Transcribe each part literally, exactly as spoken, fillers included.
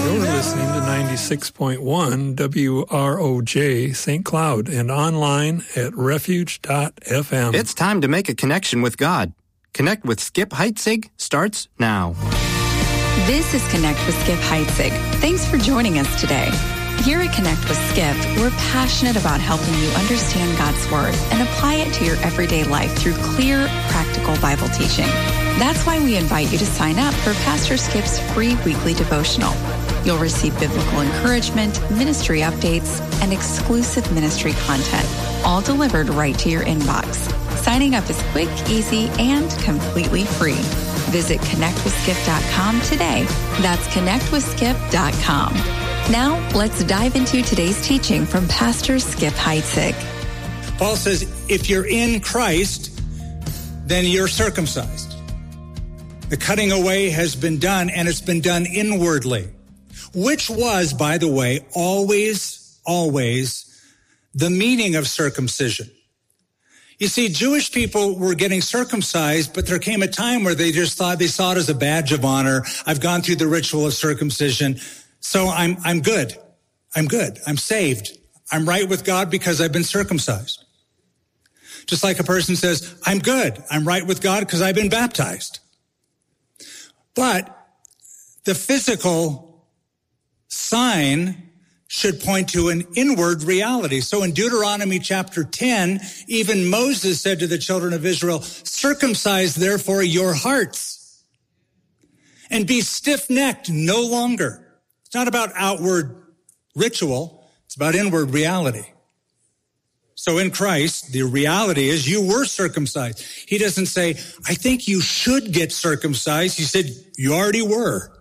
You're listening to ninety-six point one W R O J Saint Cloud and online at refuge dot f m. It's time to make a connection with God. Connect with Skip Heitzig starts now. This is Connect with Skip Heitzig. Thanks for joining us today. Here at Connect with Skip, we're passionate about helping you understand God's Word and apply it to your everyday life through clear, practical Bible teaching. That's why we invite you to sign up for Pastor Skip's free weekly devotional. You'll receive biblical encouragement, ministry updates, and exclusive ministry content, all delivered right to your inbox. Signing up is quick, easy, and completely free. Visit connect with skip dot com today. That's connect with skip dot com. Now, let's dive into today's teaching from Pastor Skip Heitzig. Paul says, if you're in Christ, then you're circumcised. The cutting away has been done, and it's been done inwardly, which was, by the way, always, always the meaning of circumcision. You see, Jewish people were getting circumcised, but there came a time where they just thought, they saw it as a badge of honor. I've gone through the ritual of circumcision, so I'm, I'm good. I'm good. I'm saved. I'm right with God because I've been circumcised. Just like a person says, I'm good. I'm right with God because I've been baptized. But the physical sign should point to an inward reality. So in Deuteronomy chapter ten, even Moses said to the children of Israel, circumcise therefore your hearts and be stiff-necked no longer. It's not about outward ritual. It's about inward reality. So in Christ, the reality is you were circumcised. He doesn't say, I think you should get circumcised. He said, you already were.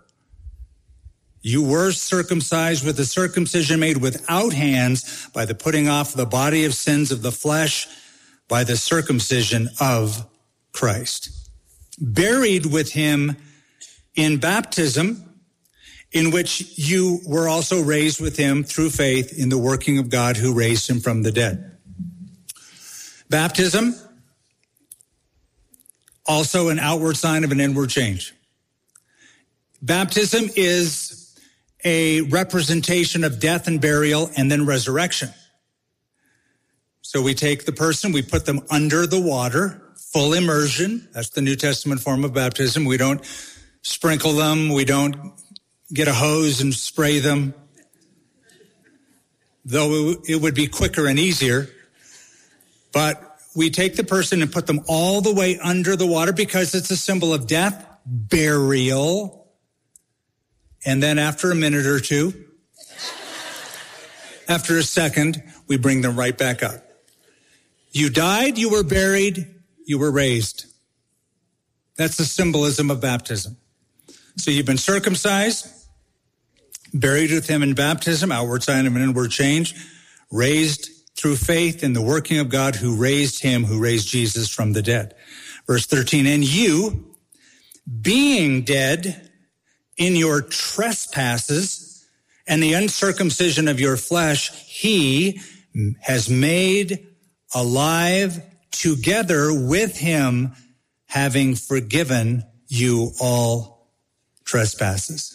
You were circumcised with a circumcision made without hands by the putting off the body of sins of the flesh by the circumcision of Christ. Buried with him in baptism, in which you were also raised with him through faith in the working of God who raised him from the dead. Baptism, also an outward sign of an inward change. Baptism is a representation of death and burial and then resurrection. So we take the person, we put them under the water, full immersion. That's the New Testament form of baptism. We don't sprinkle them. We don't get a hose and spray them. Though it would be quicker and easier. But we take the person and put them all the way under the water because it's a symbol of death, burial, and then after a minute or two, after a second, we bring them right back up. You died, you were buried, you were raised. That's the symbolism of baptism. So you've been circumcised, buried with him in baptism, outward sign of an inward change, raised through faith in the working of God who raised him, who raised Jesus from the dead. Verse thirteen, and you, being dead in your trespasses and the uncircumcision of your flesh, he has made alive together with him, having forgiven you all trespasses.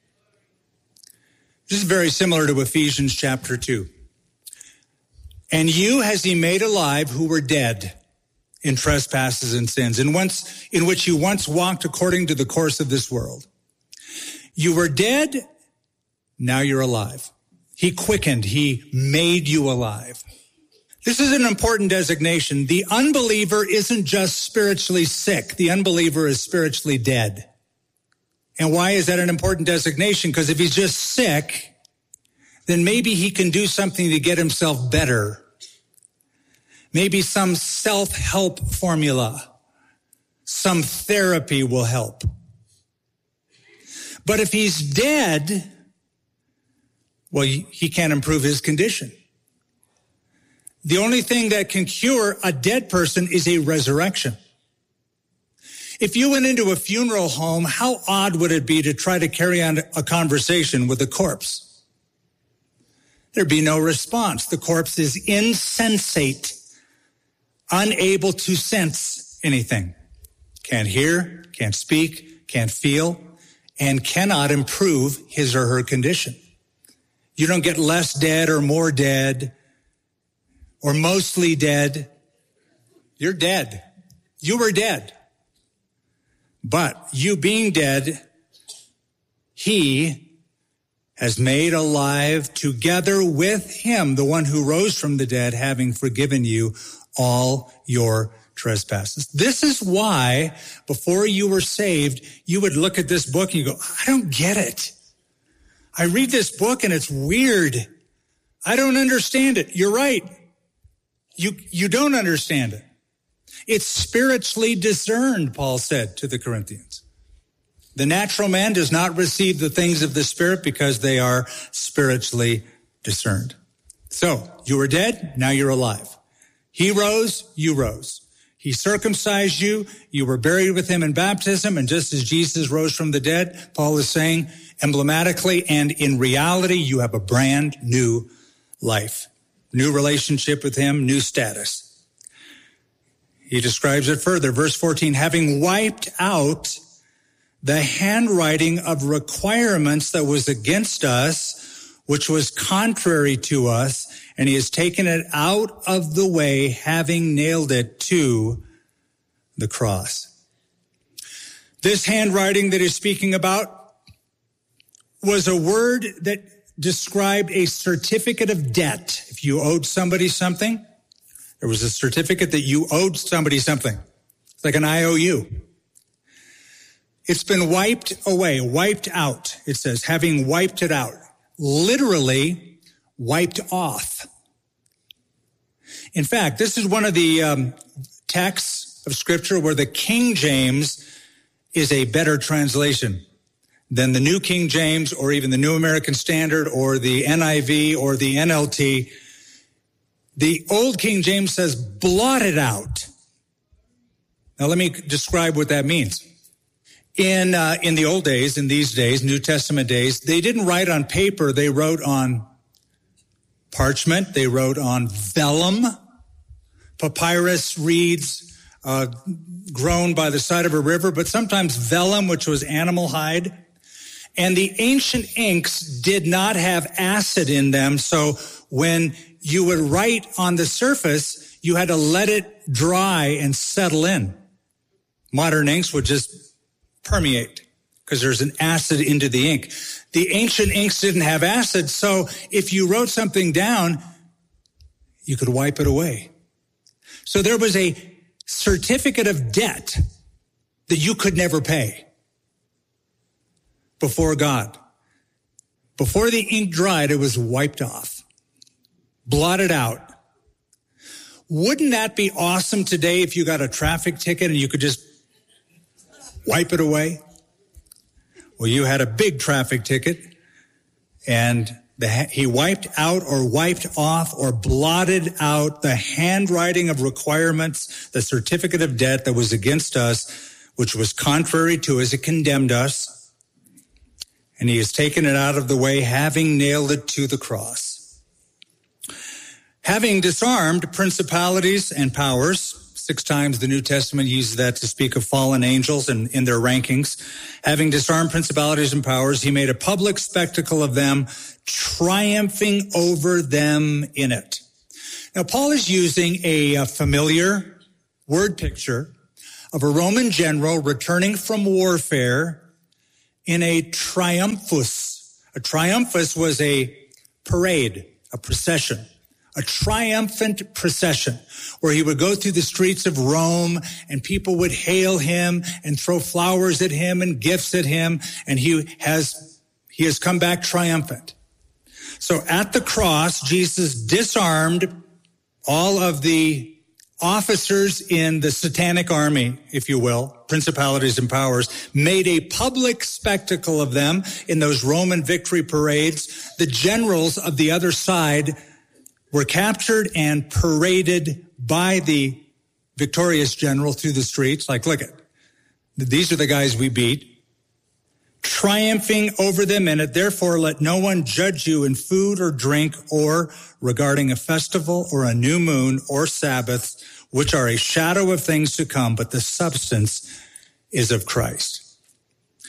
This is very similar to Ephesians chapter two. And you has he made alive who were dead in trespasses and sins, in once in which you once walked according to the course of this world. You were dead, now you're alive. He quickened, he made you alive. This is an important designation. The unbeliever isn't just spiritually sick. The unbeliever is spiritually dead. And why is that an important designation? Because if he's just sick, then maybe he can do something to get himself better. Maybe some self-help formula, some therapy will help. But if he's dead, well, he can't improve his condition. The only thing that can cure a dead person is a resurrection. If you went into a funeral home, how odd would it be to try to carry on a conversation with a corpse? There'd be no response. The corpse is insensate, unable to sense anything. Can't hear, can't speak, can't feel. and cannot improve his or her condition. You don't get less dead or more dead or mostly dead. You're dead. You were dead. But you being dead, he has made alive together with him, the one who rose from the dead, having forgiven you all your trespasses. This is why before you were saved, you would look at this book and you go, I don't get it. I read this book and it's weird. I don't understand it. You're right. You, you don't understand it. It's spiritually discerned, Paul said to the Corinthians. The natural man does not receive the things of the Spirit because they are spiritually discerned. So you were dead, now you're alive. He rose, you rose. He circumcised you, you were buried with him in baptism, and just as Jesus rose from the dead, Paul is saying emblematically and in reality, you have a brand new life, new relationship with him, new status. He describes it further. Verse fourteen, having wiped out the handwriting of requirements that was against us, which was contrary to us, and he has taken it out of the way, having nailed it to the cross. This handwriting that he's speaking about was a word that described a certificate of debt. If you owed somebody something, there was a certificate that you owed somebody something. It's like an I O U. It's been wiped away, wiped out. It says, having wiped it out, literally wiped off. In fact, this is one of the um, texts of Scripture where the King James is a better translation than the New King James or even the New American Standard or the N I V or the N L T. The Old King James says, blotted out. Now let me describe what that means. In uh, in the old days, in these days, New Testament days, they didn't write on paper. They wrote on parchment. They wrote on vellum, papyrus reeds uh, grown by the side of a river, but sometimes vellum, which was animal hide. And the ancient inks did not have acid in them, so when you would write on the surface, you had to let it dry and settle in. Modern inks would just permeate because there's an acid into the ink. The ancient inks didn't have acid, so if you wrote something down, you could wipe it away. So there was a certificate of debt that you could never pay before God. Before the ink dried, it was wiped off, blotted out. Wouldn't that be awesome today if you got a traffic ticket and you could just wipe it away? Well, you had a big traffic ticket and the, he wiped out or wiped off or blotted out the handwriting of requirements, the certificate of debt that was against us, which was contrary to us. It condemned us. And he has taken it out of the way, having nailed it to the cross. Having disarmed principalities and powers, six times the New Testament uses that to speak of fallen angels and in their rankings. Having disarmed principalities and powers, he made a public spectacle of them, triumphing over them in it. Now, Paul is using a, a familiar word picture of a Roman general returning from warfare in a triumphus. A triumphus was a parade, a procession. A triumphant procession where he would go through the streets of Rome and people would hail him and throw flowers at him and gifts at him. And he has, he has come back triumphant. So at the cross, Jesus disarmed all of the officers in the satanic army, if you will, principalities and powers, made a public spectacle of them in those Roman victory parades. The generals of the other side were captured and paraded by the victorious general through the streets. Like, look at, these are the guys we beat. Triumphing over them in it. Therefore, let no one judge you in food or drink or regarding a festival or a new moon or Sabbaths, which are a shadow of things to come, but the substance is of Christ.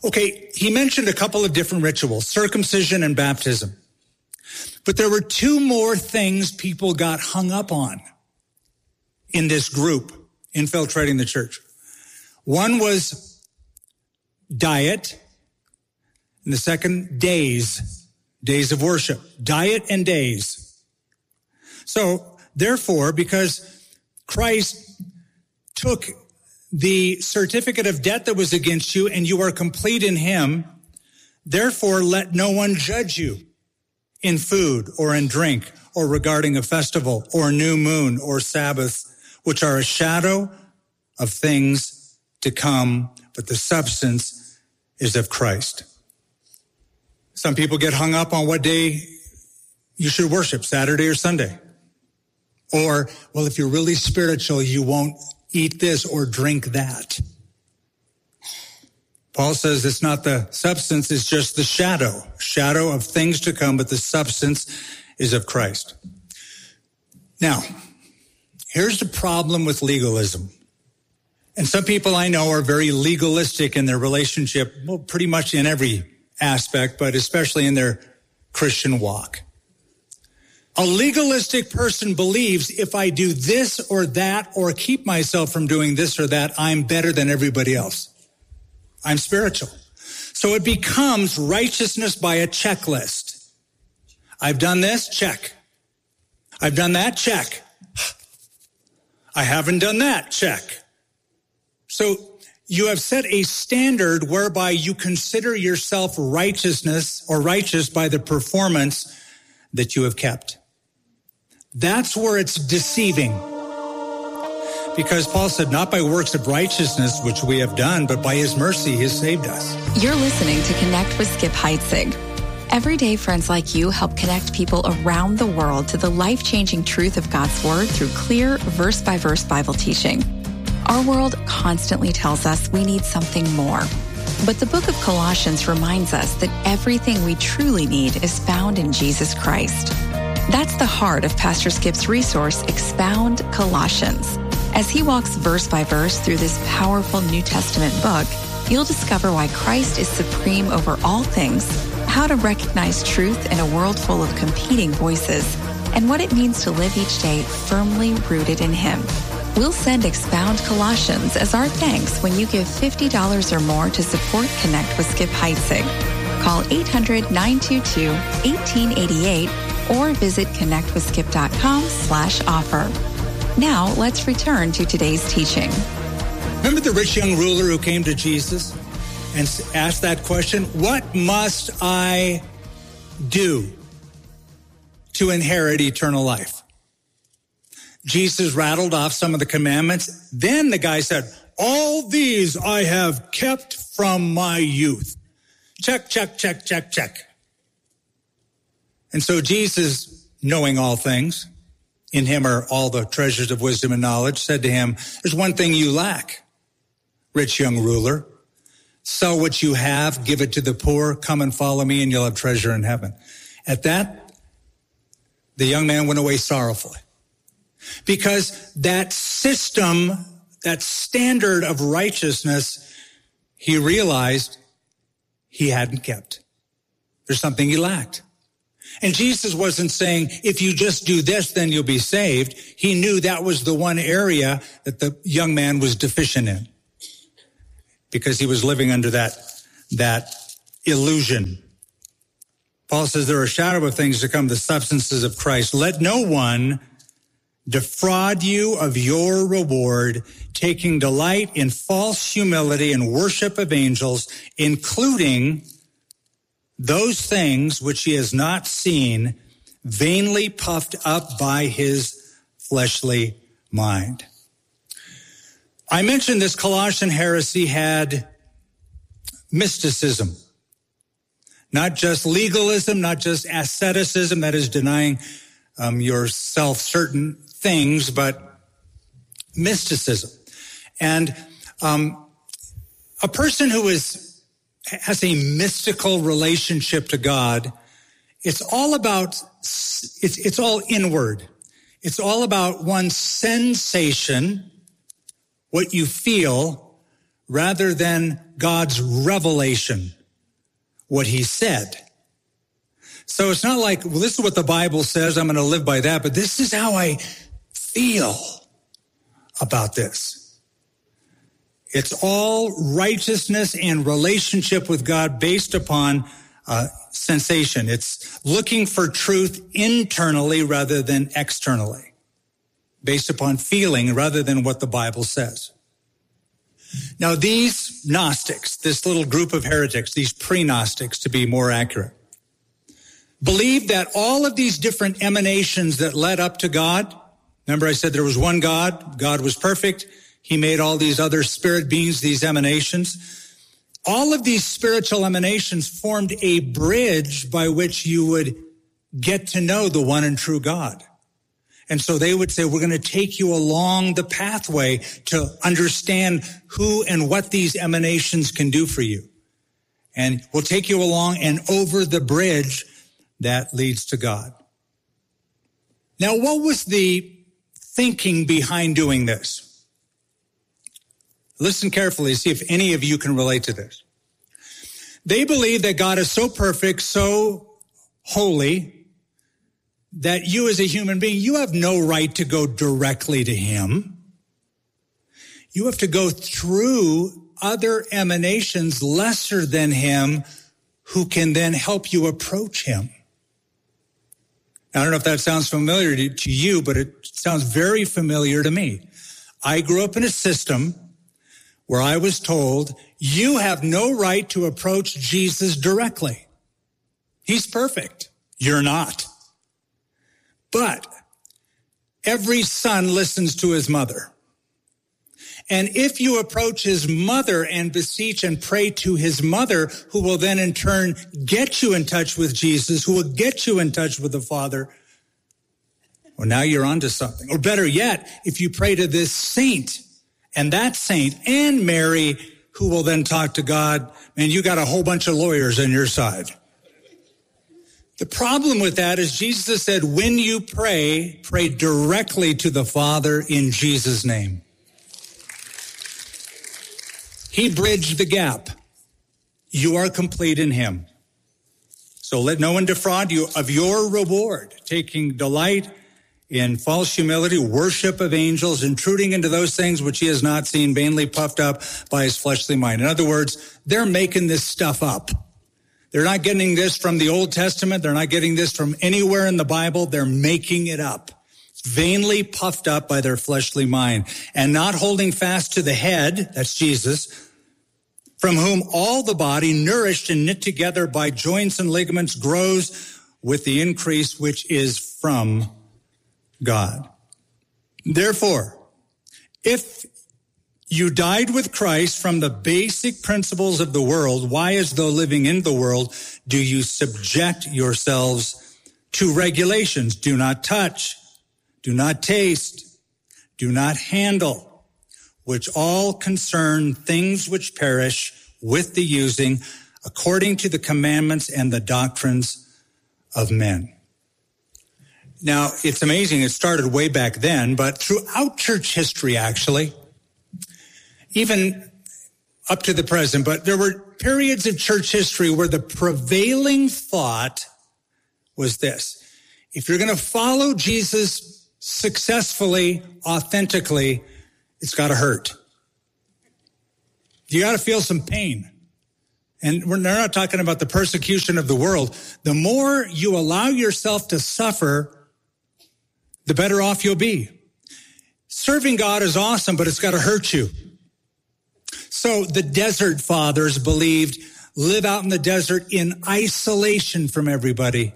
Okay, he mentioned a couple of different rituals, circumcision and baptism. But there were two more things people got hung up on in this group infiltrating the church. One was diet, and the second, days, days of worship, diet and days. So, therefore, because Christ took the certificate of debt that was against you and you are complete in him, therefore let no one judge you in food or in drink or regarding a festival or new moon or Sabbath, which are a shadow of things to come, but the substance is of Christ. Some people get hung up on what day you should worship, Saturday or Sunday. Or, well, if you're really spiritual, you won't eat this or drink that. Paul says it's not the substance, it's just the shadow, shadow of things to come, but the substance is of Christ. Now, here's the problem with legalism. And some people I know are very legalistic in their relationship, well, pretty much in every aspect, but especially in their Christian walk. A legalistic person believes if I do this or that or keep myself from doing this or that, I'm better than everybody else. I'm spiritual. So it becomes righteousness by a checklist. I've done this, check. I've done that, check. I haven't done that, check. So you have set a standard whereby you consider yourself righteousness or righteous by the performance that you have kept. That's where it's deceiving. Because Paul said, not by works of righteousness, which we have done, but by his mercy, he has saved us. You're listening to Connect with Skip Heitzig. Every day, friends like you help connect people around the world to the life-changing truth of God's Word through clear, verse-by-verse Bible teaching. Our world constantly tells us we need something more. But the book of Colossians reminds us that everything we truly need is found in Jesus Christ. That's the heart of Pastor Skip's resource, Expound Colossians. As he walks verse by verse through this powerful New Testament book, you'll discover why Christ is supreme over all things, how to recognize truth in a world full of competing voices, and what it means to live each day firmly rooted in him. We'll send Expound Colossians as our thanks when you give fifty dollars or more to support Connect with Skip Heitzig. Call eight hundred, nine two two, one eight eight eight or visit connectwithskip.com slash offer. Now, let's return to today's teaching. Remember the rich young ruler who came to Jesus and asked that question, what must I do to inherit eternal life? Jesus rattled off some of the commandments. Then the guy said, all these I have kept from my youth. Check, check, check, check, check. And so Jesus, knowing all things, in him are all the treasures of wisdom and knowledge, said to him, there's one thing you lack, rich young ruler. Sell what you have, give it to the poor, come and follow me, and you'll have treasure in heaven. At that, the young man went away sorrowfully. Because that system, that standard of righteousness, he realized he hadn't kept. There's something he lacked. And Jesus wasn't saying, if you just do this, then you'll be saved. He knew that was the one area that the young man was deficient in, because he was living under that, that illusion. Paul says there are a shadow of things to come, the substances of Christ. Let no one defraud you of your reward, taking delight in false humility and worship of angels, including those things which he has not seen, vainly puffed up by his fleshly mind. I mentioned this Colossian heresy had mysticism, not just legalism, not just asceticism, that is denying um, yourself certain things, but mysticism. And um, a person who is has a mystical relationship to God, it's all about, it's, it's all inward. It's all about one sensation, what you feel, rather than God's revelation, what he said. So it's not like, well, this is what the Bible says, I'm going to live by that, but this is how I feel about this. It's all righteousness and relationship with God based upon uh, sensation. It's looking for truth internally rather than externally, based upon feeling rather than what the Bible says. Now, these Gnostics, this little group of heretics, these pre-Gnostics to be more accurate, believed that all of these different emanations that led up to God, remember I said there was one God, God was perfect, he made all these other spirit beings, these emanations. All of these spiritual emanations formed a bridge by which you would get to know the one and true God. And so they would say, we're going to take you along the pathway to understand who and what these emanations can do for you. And we'll take you along and over the bridge that leads to God. Now, what was the thinking behind doing this? Listen carefully, see if any of you can relate to this. They believe that God is so perfect, so holy, that you as a human being, you have no right to go directly to him. You have to go through other emanations lesser than him who can then help you approach him. I don't know if that sounds familiar to, to you, but it sounds very familiar to me. I grew up in a system where I was told, you have no right to approach Jesus directly. He's perfect. You're not. But every son listens to his mother. And if you approach his mother and beseech and pray to his mother, who will then in turn get you in touch with Jesus, who will get you in touch with the Father, well, now you're onto something. Or better yet, if you pray to this saint and that saint and Mary, who will then talk to God, man, you got a whole bunch of lawyers on your side. The problem with that is Jesus said, when you pray, pray directly to the Father in Jesus' name. He bridged the gap. You are complete in him. So let no one defraud you of your reward, taking delight in false humility, worship of angels, intruding into those things which he has not seen, vainly puffed up by his fleshly mind. In other words, they're making this stuff up. They're not getting this from the Old Testament. They're not getting this from anywhere in the Bible. They're making it up. Vainly puffed up by their fleshly mind and not holding fast to the head, that's Jesus, from whom all the body, nourished and knit together by joints and ligaments, grows with the increase which is from God. Therefore, if you died with Christ from the basic principles of the world, why, as though living in the world, do you subject yourselves to regulations? Do not touch, do not taste, do not handle, which all concern things which perish with the using, according to the commandments and the doctrines of men. Now, it's amazing. It started way back then, but throughout church history, actually, even up to the present, but there were periods of church history where the prevailing thought was this: if you're going to follow Jesus successfully, authentically, it's got to hurt. You got to feel some pain. And we're not talking about the persecution of the world. The more you allow yourself to suffer, the better off you'll be. Serving God is awesome, but it's got to hurt you. So the desert fathers believed live out in the desert in isolation from everybody.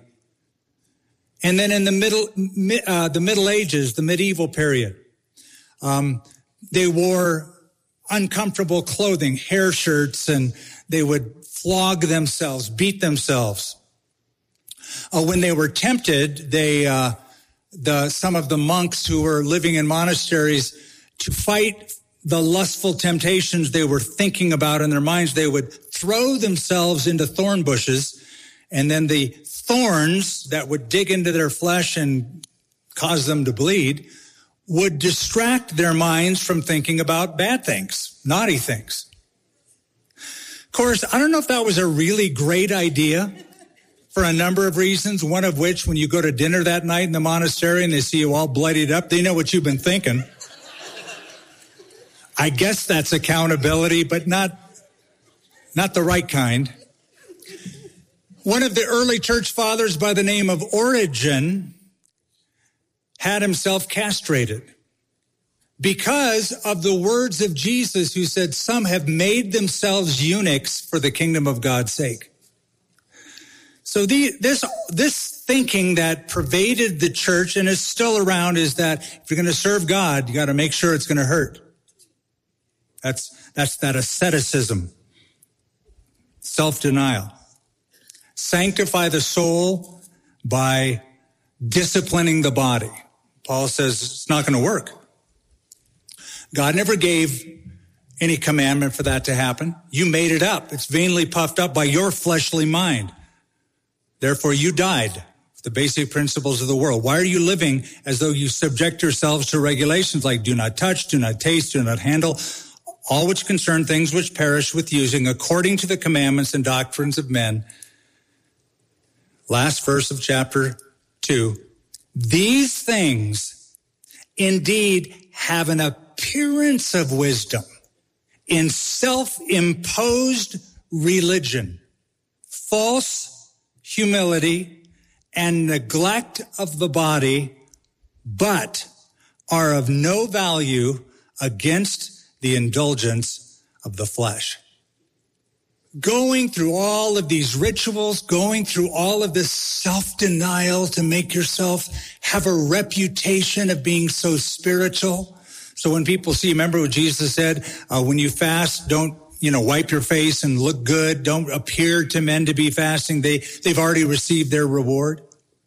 And then in the middle, uh, the Middle Ages, the medieval period, um, they wore uncomfortable clothing, hair shirts, and they would flog themselves, beat themselves. Uh, when they were tempted, they, uh, the, some of the monks who were living in monasteries, to fight the lustful temptations they were thinking about in their minds, they would throw themselves into thorn bushes, and then the thorns that would dig into their flesh and cause them to bleed would distract their minds from thinking about bad things, naughty things. Of course, I don't know if that was a really great idea for a number of reasons, one of which, when you go to dinner that night in the monastery and they see you all bloodied up, they know what you've been thinking. I guess that's accountability, but not, not the right kind. One of the early church fathers by the name of Origen had himself castrated because of the words of Jesus, who said, some have made themselves eunuchs for the kingdom of God's sake. So the, this, this thinking that pervaded the church and is still around is that if you're going to serve God, you got to make sure it's going to hurt. That's, that's that asceticism, self-denial. Sanctify the soul by disciplining the body. Paul says it's not going to work. God never gave any commandment for that to happen. You made it up. It's vainly puffed up by your fleshly mind. Therefore, you died. The basic principles of the world. Why are you living as though you subject yourselves to regulations like do not touch, do not taste, do not handle, all which concern things which perish with using according to the commandments and doctrines of men? Last verse of chapter two. These things indeed have an appearance of wisdom in self-imposed religion, false humility, and neglect of the body, but are of no value against the indulgence of the flesh. Going through all of these rituals, going through all of this self-denial to make yourself have a reputation of being so spiritual. So when people see, remember what Jesus said, uh, when you fast, don't, you know, wipe your face and look good. Don't appear to men to be fasting. They, they've already received their reward.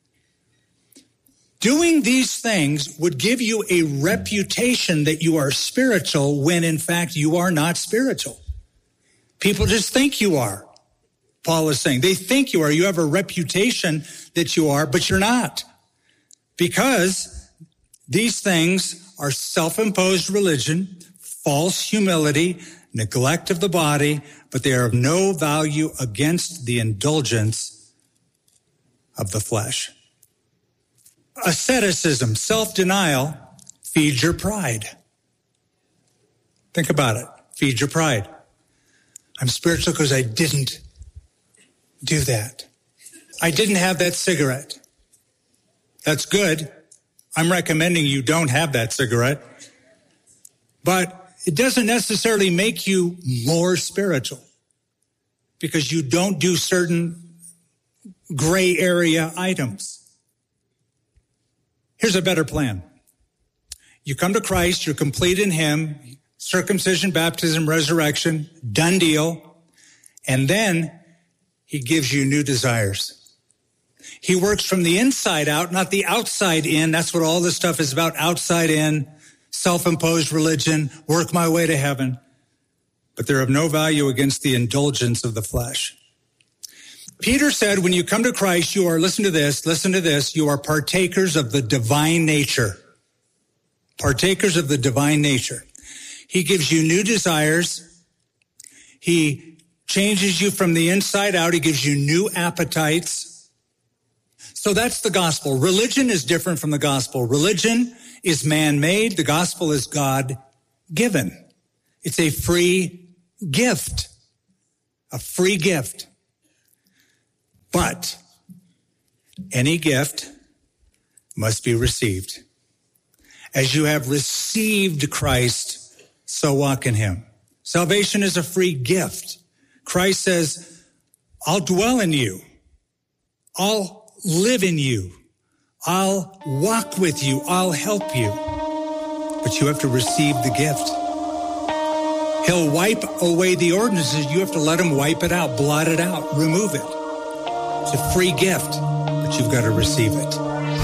Doing these things would give you a reputation that you are spiritual when in fact you are not spiritual. People just think you are. Paul is saying they think you are. You have a reputation that you are, but you're not. Because these things are self-imposed religion, false humility, neglect of the body, but they are of no value against the indulgence of the flesh. Asceticism, self-denial, feeds your pride. Think about it. Feeds your pride. I'm spiritual because I didn't do that. I didn't have that cigarette. That's good. I'm recommending you don't have that cigarette. But it doesn't necessarily make you more spiritual because you don't do certain gray area items. Here's a better plan. You come to Christ, you're complete in him, circumcision, baptism, resurrection, done deal. And then he gives you new desires. He works from the inside out, not the outside in. That's what all this stuff is about, outside in, self-imposed religion, work my way to heaven. But they're of no value against the indulgence of the flesh. Peter said, when you come to Christ, you are, listen to this, listen to this, you are partakers of the divine nature. Partakers of the divine nature. He gives you new desires. He changes you from the inside out. He gives you new appetites. So that's the gospel. Religion is different from the gospel. Religion is man-made. The gospel is God-given. It's a free gift. A free gift. But any gift must be received. As you have received Christ, so walk in him. Salvation is a free gift. Christ says, I'll dwell in you. I'll live in you. I'll walk with you. I'll help you. But you have to receive the gift. He'll wipe away the ordinances. You have to let him wipe it out, blot it out, remove it. It's a free gift, but you've got to receive it.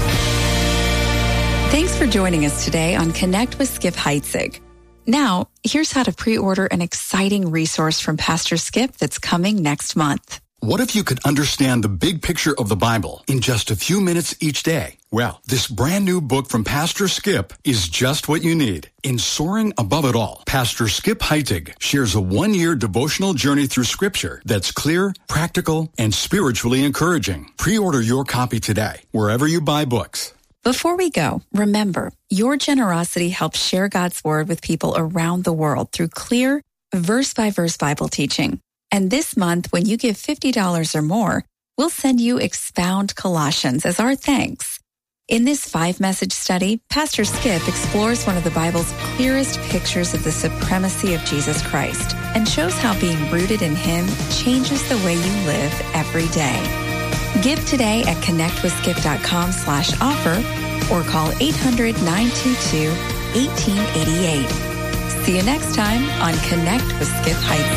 Thanks for joining us today on Connect with Skip Heitzig. Now, here's how to pre-order an exciting resource from Pastor Skip that's coming next month. What if you could understand the big picture of the Bible in just a few minutes each day? Well, this brand new book from Pastor Skip is just what you need. In Soaring Above It All, Pastor Skip Heitzig shares a one-year devotional journey through Scripture that's clear, practical, and spiritually encouraging. Pre-order your copy today, wherever you buy books. Before we go, remember, your generosity helps share God's Word with people around the world through clear, verse-by-verse Bible teaching. And this month, when you give fifty dollars or more, we'll send you Expound Colossians as our thanks. In this five-message study, Pastor Skip explores one of the Bible's clearest pictures of the supremacy of Jesus Christ and shows how being rooted in Him changes the way you live every day. Give today at connectwithskip.com slash offer or call eight hundred, nine two two, one eight eight eight. See you next time on Connect with Skip Heitzig.